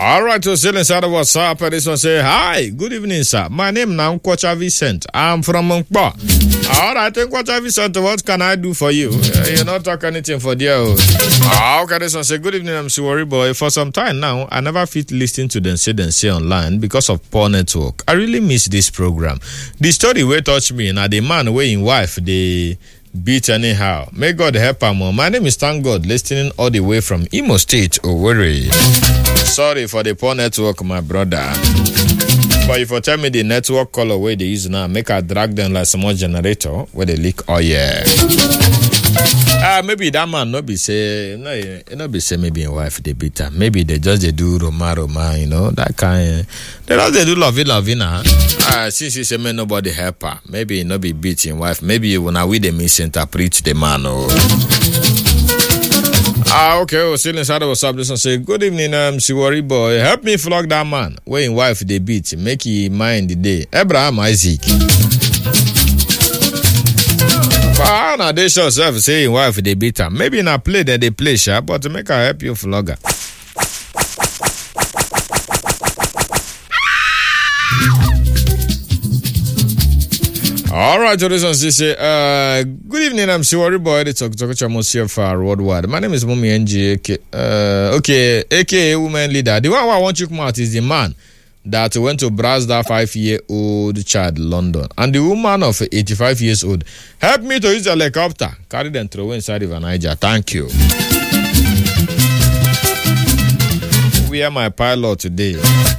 All right, so still inside of WhatsApp, and this one say, hi, good evening, sir. My name now Nkwacha Vicent. I'm from Mungpa. All right, Nkwacha Vicent, what can I do for you? You're not talking anything for dear. Okay, this one say, good evening, I'm Siwari boy. For some time now, I never fit listen to them say online because of poor network. I really miss this program. The story wey touch me, now the man wey him wife, they beat anyhow. May God help him. My name is Thank God, listening all the way from Imo State, Owerri. Sorry for the poor network, my brother. But if you tell me the network color where they use now, make I drag them like small generator where they leak oil. Maybe that man not be say not be say maybe a wife they beat her. Maybe they just they do Roma, you know, that kind. They just they do lovey now. Since he say man nobody help her, maybe not be beating wife. Maybe when we they misinterpret the man or. Okay, we're still inside of WhatsApp. This one say, good evening, Siwari boy. Help me flog that man. When his wife they beat, make he mind the day. Abraham Isaac. But now they show self say his wife they beat her. Maybe in a play that they play sharp, but to make her help you flog her. All right, so this one say, good evening, I'm Siwari boy, the Talk Monsieur for Worldwide. My name is Mummy NG, aka woman leader. The one I want you to come out is the man that went to browse that 5-year-old child London. And the woman of 85 years old. Help me to use a helicopter. Carry them through inside River Niger. Thank you. We are my pilot today.